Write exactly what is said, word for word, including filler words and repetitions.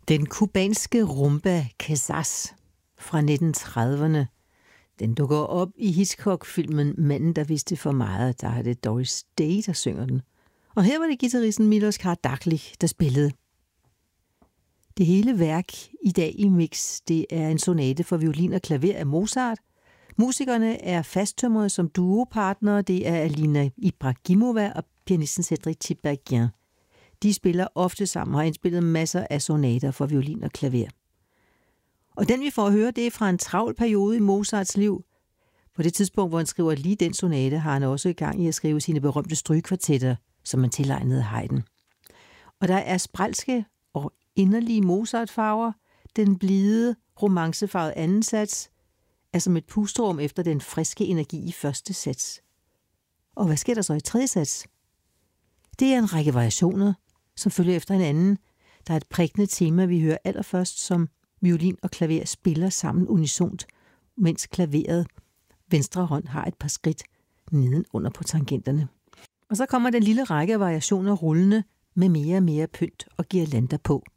Den kubanske rumba Quizás fra nitten trediverne, den dukker op i Hitchcock-filmen Manden, der vidste for meget. Der er det Doris Day, der synger den. Og her var det guitaristen Milos Kardaklich, der spillede. Det hele værk i dag i mix, det er en sonate for violin og klaver af Mozart. Musikerne er fasttømrede som duopartnere. Det er Alina Ibragimova og pianisten Cédric Tiberghien. De spiller ofte sammen og har indspillet masser af sonater for violin og klaver. Og den vi får at høre, det er fra en travl periode i Mozarts liv. På det tidspunkt, hvor han skriver lige den sonate, har han også i gang i at skrive sine berømte strygekvartetter, som man tilegnede Haydn. Og der er sprælske og inderlige Mozart-farver. Den blide, romancefarvede anden sats er som et pusterum efter den friske energi i første sats. Og hvad sker der så i tredje sats? Det er en række variationer, som følger efter hinanden. Der er et prægtende tema, vi hører allerførst, som violin og klaver spiller sammen unisont, mens klaveret venstre hånd har et par skridt nedenunder på tangenterne. Og så kommer den lille række af variationer rullende med mere og mere pynt og girlander på.